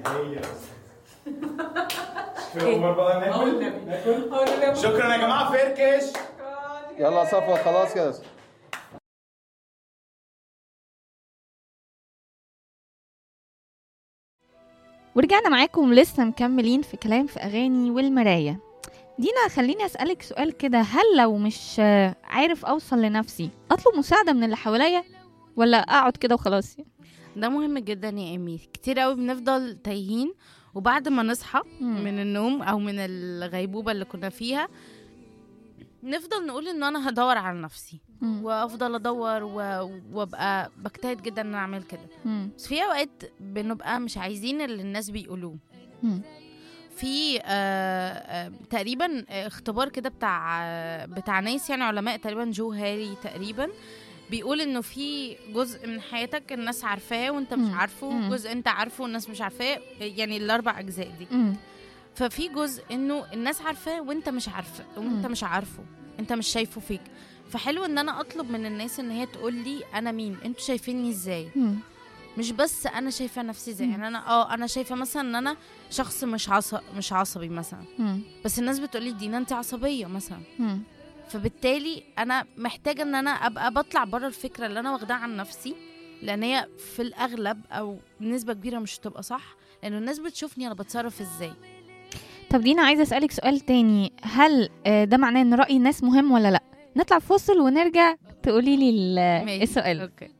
هي شكرا يا جماعه فركش. يلا صفوة خلاص كده. ورجعنا معاكم لسه مكملين في كلام في أغاني والمراية. دينا خليني أسألك سؤال كده، هل لو مش عارف أوصل لنفسي أطلب مساعدة من اللي حواليا ولا أقعد كده وخلاص؟ ده مهم جدا يا إيمي. كتير قوي بنفضل تايهين وبعد ما نصحى من النوم أو من الغيبوبة اللي كنا فيها نفضل نقول إن أنا هدور على نفسي وأفضل أدور وأبقى بجتهد جدا إن أنا أعمل كده. بس في أوقات بنبقى مش عايزين اللي الناس بيقولوه. في تقريبا اختبار كده بتاع ناس يعني علماء تقريبا جو هاري تقريبا بيقول انه في جزء من حياتك الناس عارفاه وانت مش عارفه، جزء انت عارفه والناس مش عارفاه، يعني الاربع اجزاء دي. ففي جزء انه الناس عارفاه وانت مش عارفه وانت مش عارفه، انت مش شايفه فيك. فحلو ان انا اطلب من الناس ان هي تقول لي انا مين، انتوا شايفيني ازاي، مش بس انا شايفه نفسي ازاي. يعني انا شايفه مثلا ان انا شخص مش عصبي مثلا، بس الناس بتقولي دينا انت عصبيه مثلا. فبالتالي انا محتاجه ان انا ابقى بطلع بره الفكره اللي انا واخداها عن نفسي، لان هي في الاغلب او بنسبه كبيره مش هتبقى صح، لانه الناس بتشوفني انا بتصرف ازاي. طب دينا عايزه اسالك سؤال تاني، هل ده معناه ان راي الناس مهم ولا لا؟ نطلع فاصل ونرجع تقولي لي السؤال. اوكي.